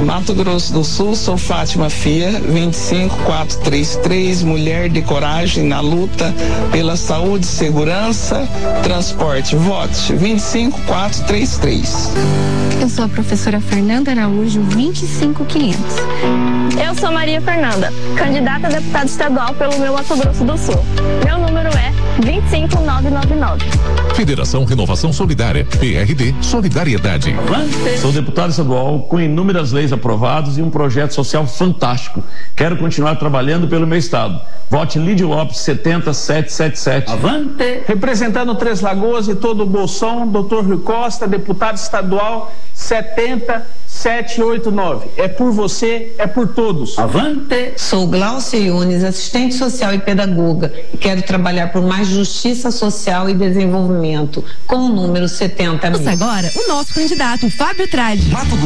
Mato Grosso do Sul, sou Fátima Fia, 25433, mulher de coragem na luta pela saúde, segurança, transporte. Vote 25433. Eu sou a professora Fernanda Araújo, 25500. Eu sou Maria Fernanda, candidata a deputada estadual pelo meu Mato Grosso do Sul. Meu número é 25999. Federação Renovação Solidária, PRD Solidariedade. Sou deputado estadual com inúmeras leis aprovadas e um projeto social fantástico. Quero continuar trabalhando pelo meu estado. Vote Lídio Lopes 70777. Avante! Representando Três Lagoas e todo o Bolsão, Dr. Rui Costa, deputado estadual 70789. É por você, é por todos. Avante! Sou Glaucia Yunes, assistente social e pedagoga, e quero trabalhar por mais justiça social e desenvolvimento, com o número 70 mil. Ouça agora o nosso candidato, Fábio Tradi.